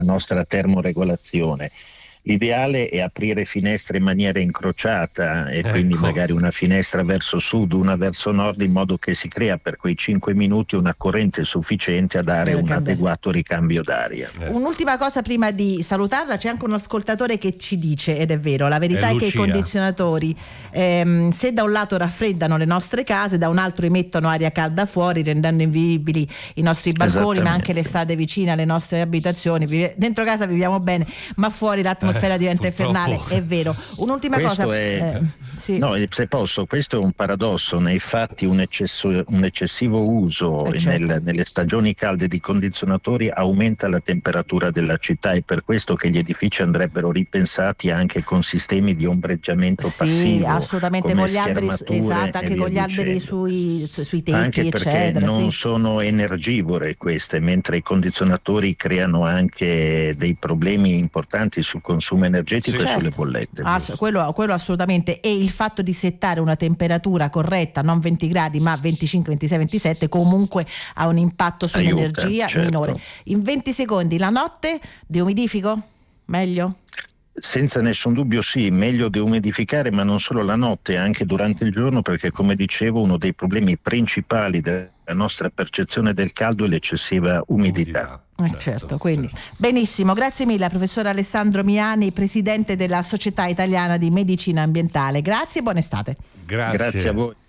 nostra termoregolazione. L'ideale è aprire finestre in maniera incrociata e quindi magari una finestra verso sud, una verso nord, in modo che si crea per quei 5 minuti una corrente sufficiente a dare un adeguato ricambio d'aria. Un'ultima cosa prima di salutarla: c'è anche un ascoltatore che ci dice, ed è vero, la verità è che i condizionatori se da un lato raffreddano le nostre case, da un altro emettono aria calda fuori, rendendo invivibili i nostri balconi, ma anche le strade vicine alle nostre abitazioni. Dentro casa viviamo bene, ma fuori l'atmosfera diventa infernale, è vero. Un'ultima questo cosa sì. No, se posso, questo è un paradosso. Nei fatti un eccessivo uso nelle stagioni calde di condizionatori aumenta la temperatura della città, è per questo che gli edifici andrebbero ripensati anche con sistemi di ombreggiamento passivo, assolutamente, con gli alberi, anche con gli alberi sui tetti, anche perché eccetera, non sono energivore queste, mentre i condizionatori creano anche dei problemi importanti sul consumo energetico e sulle bollette. Quello assolutamente. E il fatto di settare una temperatura corretta, non 20 gradi ma 25, 26, 27, comunque ha un impatto sull'energia minore. In 20 secondi, la notte deumidifico? Meglio? Senza nessun dubbio sì, meglio deumidificare, ma non solo la notte, anche durante il giorno, perché come dicevo uno dei problemi principali della nostra percezione del caldo è l'eccessiva umidità. Certo, quindi benissimo, grazie mille al professor Alessandro Miani, presidente della Società Italiana di Medicina Ambientale. Grazie e buona estate. Grazie a voi.